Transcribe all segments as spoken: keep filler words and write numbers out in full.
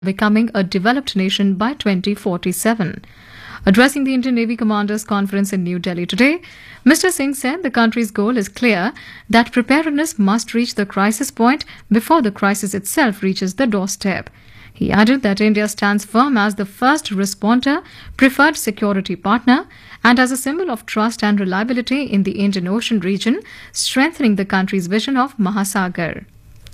becoming a developed nation by twenty forty-seven. Addressing the Indian Navy Commanders Conference in New Delhi today, Mister Singh said the country's goal is clear, that preparedness must reach the crisis point before the crisis itself reaches the doorstep. He added that India stands firm as the first responder, preferred security partner, and as a symbol of trust and reliability in the Indian Ocean region, strengthening the country's vision of Mahasagar.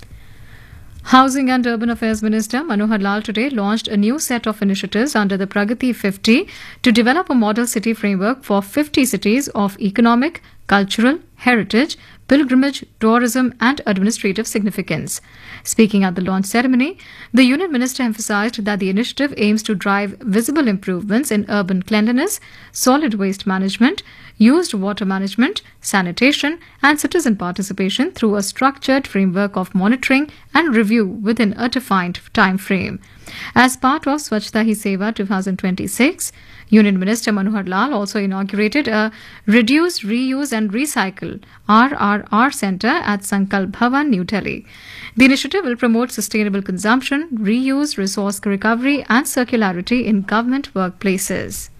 Housing and Urban Affairs Minister Manohar Lal today launched a new set of initiatives under the Pragati fifty to develop a model city framework for fifty cities of economic, cultural, heritage, pilgrimage, tourism and administrative significance. Speaking at the launch ceremony, the Union Minister emphasized that the initiative aims to drive visible improvements in urban cleanliness, solid waste management, used water management, sanitation and citizen participation through a structured framework of monitoring and review within a defined time frame. As part of Swachhta Hi Seva twenty twenty-six, Union Minister Manohar Lal also inaugurated a Reduce, Reuse and Recycle R R R Centre at Sankalp Bhavan, New Delhi. The initiative will promote sustainable consumption, reuse, resource recovery and circularity in government workplaces.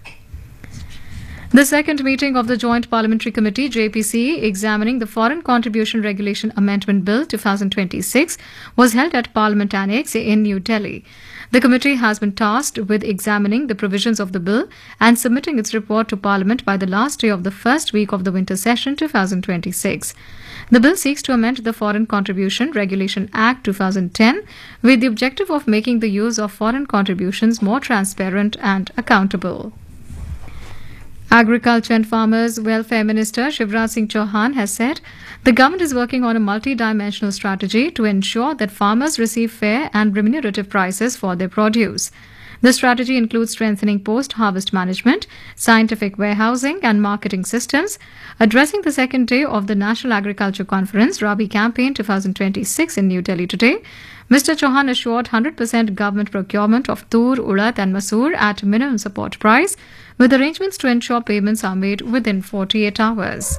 The second meeting of the Joint Parliamentary Committee J P C examining the Foreign Contribution Regulation Amendment Bill twenty twenty-six was held at Parliament Annex in New Delhi. The committee has been tasked with examining the provisions of the bill and submitting its report to Parliament by the last day of the first week of the winter session twenty twenty-six. The bill seeks to amend the Foreign Contribution Regulation Act twenty ten with the objective of making the use of foreign contributions more transparent and accountable. Agriculture and Farmers Welfare Minister Shivraj Singh Chauhan has said the government is working on a multi-dimensional strategy to ensure that farmers receive fair and remunerative prices for their produce. The strategy includes strengthening post-harvest management, scientific warehousing and marketing systems. Addressing the second day of the National Agriculture Conference Rabi Campaign twenty twenty-six in New Delhi today, Mister Chauhan assured one hundred percent government procurement of tur, urad and masoor at minimum support price, with arrangements to ensure payments are made within forty-eight hours.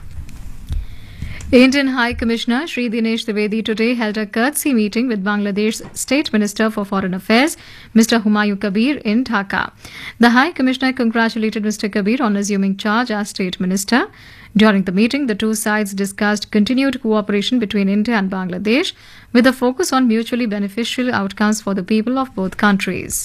Indian High Commissioner Shri Dinesh Trivedi today held a courtesy meeting with Bangladesh's State Minister for Foreign Affairs, Mister Humayun Kabir, in Dhaka. The High Commissioner congratulated Mister Kabir on assuming charge as State Minister. During the meeting, the two sides discussed continued cooperation between India and Bangladesh, with a focus on mutually beneficial outcomes for the people of both countries.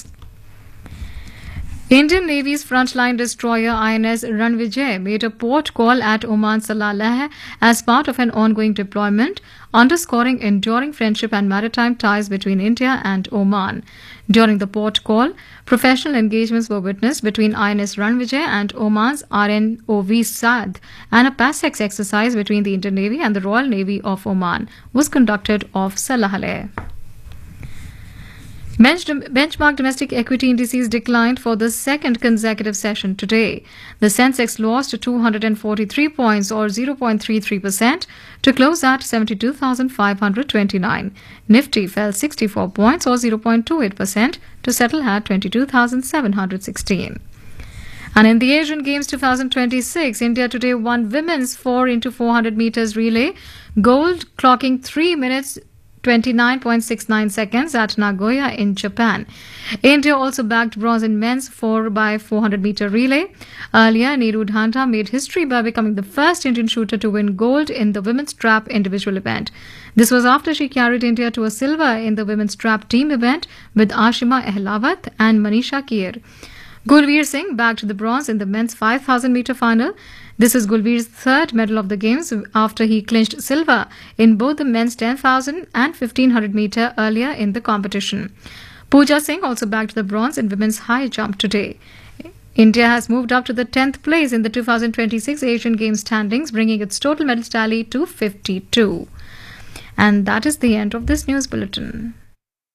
Indian Navy's frontline destroyer I N S Ranvijay made a port call at Oman Salalah as part of an ongoing deployment, underscoring enduring friendship and maritime ties between India and Oman. During the port call, professional engagements were witnessed between I N S Ranvijay and Oman's R N O V Saad, and a PASEX exercise between the Indian Navy and the Royal Navy of Oman was conducted off Salalah. Benchmark domestic equity indices declined for the second consecutive session today. The Sensex lost two hundred forty-three points or zero point three three percent to close at seventy-two thousand five hundred twenty-nine. Nifty fell sixty-four points or zero point two eight percent to settle at twenty-two thousand seven hundred sixteen. And in the Asian Games twenty twenty-six, India today won women's four into four hundred meters relay gold, clocking three minutes twenty-nine point six nine seconds at Nagoya in Japan. India also bagged bronze in men's four by four hundred meter relay. Earlier, Neeru Dhanda made history by becoming the first Indian shooter to win gold in the women's trap individual event. This was after she carried India to a silver in the women's trap team event with Ashima Ehlawat and Manisha Kier. Gulveer Singh bagged the bronze in the men's five thousand meter final. This is Gulveer's third medal of the Games after he clinched silver in both the men's ten thousand and fifteen hundred meter earlier in the competition. Pooja Singh also bagged the bronze in women's high jump today. India has moved up to the tenth place in the two thousand twenty-six Asian Games standings, bringing its total medal tally to fifty-two. And that is the end of this news bulletin.